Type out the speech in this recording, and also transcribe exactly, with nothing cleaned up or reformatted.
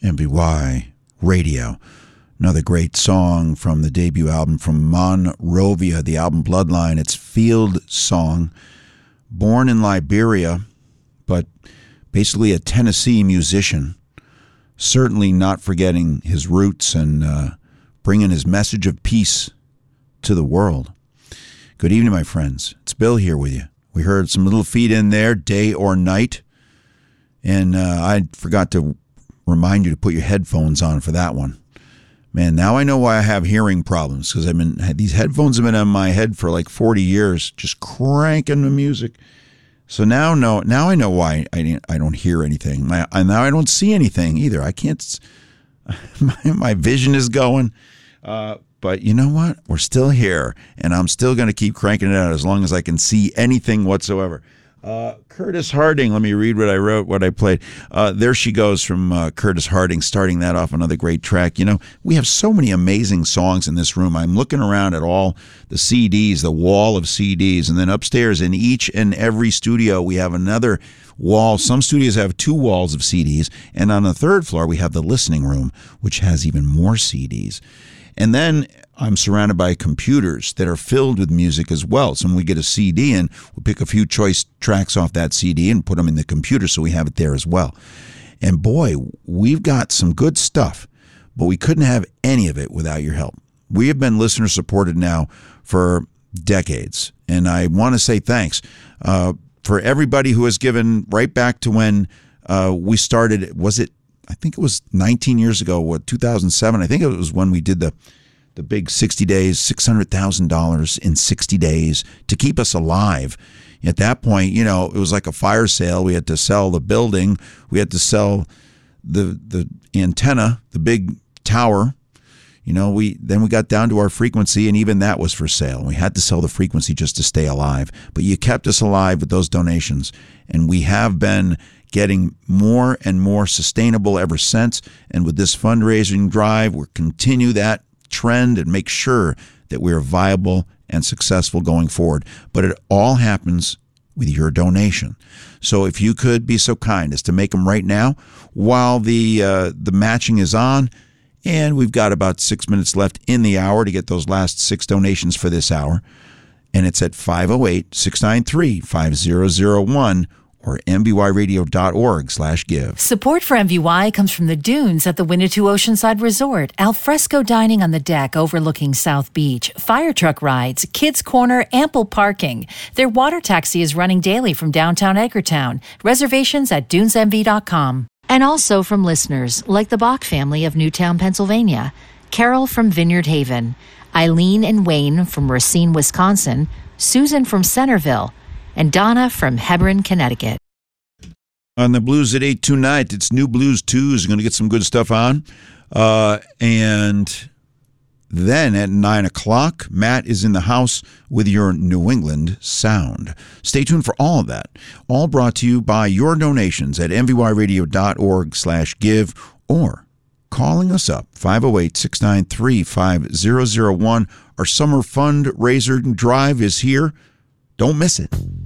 M V Y Radio. Another great song from the debut album from Monrovia, the album Bloodline. It's Field Song. Born in Liberia, but basically a Tennessee musician. Certainly not forgetting his roots and uh, bringing his message of peace to the world. Good evening, my friends. It's Bill here with you. We heard some little feet in there, Day or Night. And uh, I forgot to remind you to put your headphones on for that one. Man, now I know why I have hearing problems, because I've been these headphones have been on my head for like forty years, just cranking the music. So now, no, now I know why I I don't hear anything. My, I, now I don't see anything either. I can't. My, my vision is going. Uh, but you know what? We're still here, and I'm still going to keep cranking it out as long as I can see anything whatsoever. Uh, Curtis Harding, let me read what I wrote, what I played. Uh, there She Goes from uh, Curtis Harding, starting that off, another great track. You know, we have so many amazing songs in this room. I'm looking around at all the C Ds, the wall of C Ds, and then upstairs in each and every studio we have another wall. Some studios have two walls of C Ds, and on the third floor we have the listening room, which has even more C Ds. And then I'm surrounded by computers that are filled with music as well. So when we get a C D in, we'll pick a few choice tracks off that C D and put them in the computer so we have it there as well. And boy, we've got some good stuff, but we couldn't have any of it without your help. We have been listener supported now for decades, and I want to say thanks uh, for everybody who has given right back to when uh, we started. Was it I think it was nineteen years ago, what, two thousand seven. I think it was when we did the the big sixty days, six hundred thousand dollars in sixty days to keep us alive. At that point, you know, it was like a fire sale. We had to sell the building. We had to sell the the antenna, the big tower. You know, we then we got down to our frequency, and even that was for sale. We had to sell the frequency just to stay alive. But you kept us alive with those donations, and we have been getting more and more sustainable ever since. And with this fundraising drive, we'll continue that trend and make sure that we're viable and successful going forward. But it all happens with your donation. So if you could be so kind as to make them right now while the uh, the matching is on, and we've got about six minutes left in the hour to get those last six donations for this hour. And it's at five oh eight, six nine three, five oh oh one or m v y radio dot org slash give. Support for M V Y comes from the dunes at the Winnetou Oceanside Resort, alfresco dining on the deck overlooking South Beach, fire truck rides, kids' corner, ample parking. Their water taxi is running daily from downtown Edgartown. Reservations at dunes m v dot com. And also from listeners like the Bach family of Newtown, Pennsylvania, Carol from Vineyard Haven, Eileen and Wayne from Racine, Wisconsin, Susan from Centerville, and Donna from Hebron, Connecticut. On the Blues at eight tonight, it's New Blues two. Going to get some good stuff on. Uh, and then at nine o'clock, Matt is in the house with your New England sound. Stay tuned for all of that. All brought to you by your donations at m v y radio dot org slash give or calling us up, five oh eight, six nine three, five oh oh one. Our summer fundraiser drive is here. Don't miss it.